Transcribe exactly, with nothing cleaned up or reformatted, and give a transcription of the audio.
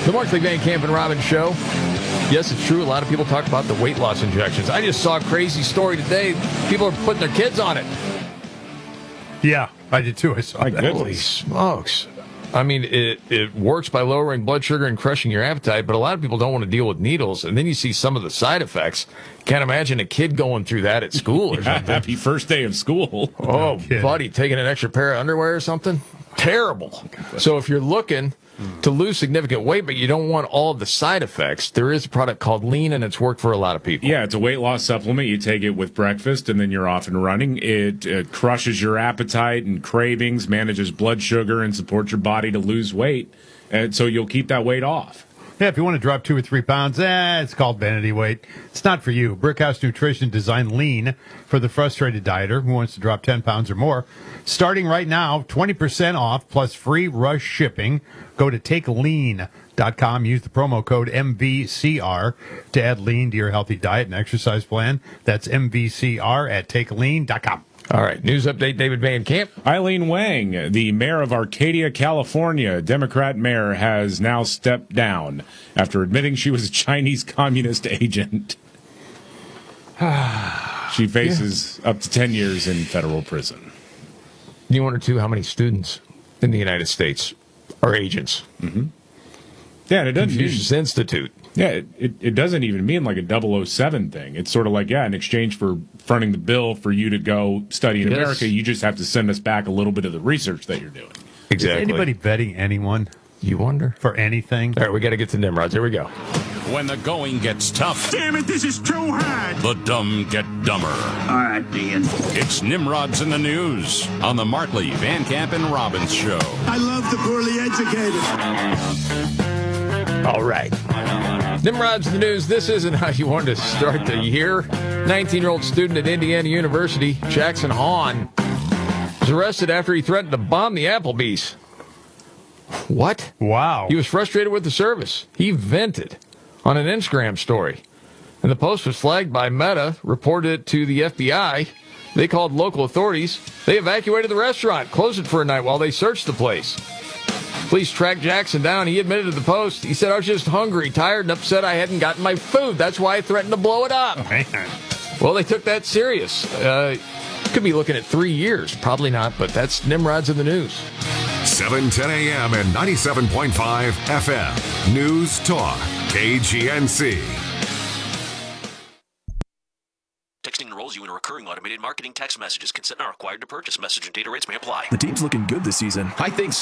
The Markley Van Camp and Robbins Show. Yes, it's true. A lot of people talk about the weight loss injections. I just saw a crazy story today. People are putting their kids on it. Yeah, I did too. I saw that. Holy smokes. I mean, it, it works by lowering blood sugar and crushing your appetite, but a lot of people don't want to deal with needles. And then you see some of the side effects. Can't imagine a kid going through that at school or yeah, something. Happy first day of school. Oh, No buddy, taking an extra pair of underwear or something? Terrible. So if you're looking to lose significant weight, but you don't want all of the side effects, there is a product called Lean, and it's worked for a lot of people. Yeah, it's a weight loss supplement. You take it with breakfast, and then you're off and running. It uh, crushes your appetite and cravings, manages blood sugar, and supports your body to lose weight. And so you'll keep that weight off. Yeah, if you want to drop two or three pounds, eh, it's called vanity weight. It's not for you. Brickhouse Nutrition designed Lean for the frustrated dieter who wants to drop ten pounds or more. Starting right now, twenty percent off plus free rush shipping. Go to take lean dot com. Use the promo code M V C R to add lean to your healthy diet and exercise plan. That's M V C R at take lean dot com. All right, news update, David Van Camp. Eileen Wang, the mayor of Arcadia, California, Democrat mayor, has now stepped down after admitting she was a Chinese communist agent. She faces yeah. up to ten years in federal prison. You wonder, too, how many students in the United States are agents? Mm-hmm. Yeah, and it doesn't Confucius mean, Institute. Yeah, it, it, it doesn't even mean like a double oh seven thing. It's sort of like, yeah, in exchange for fronting the bill for you to go study in yes. America, you just have to send us back a little bit of the research that you're doing. Exactly. Is anybody betting anyone? You wonder? For anything? All right, we got to get to Nimrods. Here we go. When the going gets tough, damn it, this is too hard. The dumb get dumber. All right, Ian. It's Nimrods in the News on the Markley, Van Camp, and Robbins Show. I love the poorly educated. All right. Nimrods in the News. This isn't how you wanted to start the year. nineteen-year-old student at Indiana University, Jackson Hahn, was arrested after he threatened to bomb the Applebee's. What? Wow. He was frustrated with the service. He vented on an Instagram story. And the post was flagged by Meta, reported it to the F B I. They called local authorities. They evacuated the restaurant, closed it for a night while they searched the place. Police tracked Jackson down. He admitted to the post. He said, I was just hungry, tired, and upset I hadn't gotten my food. That's why I threatened to blow it up. Oh, man. Well, they took that serious. Uh, could be looking at three years. Probably not, but that's Nimrods in the News. seven ten a.m. and ninety-seven point five F M. News Talk, K G N C. Texting enrolls you in a recurring automated marketing text messages. Consent not required to purchase. Message and data rates may apply. The team's looking good this season. I think so.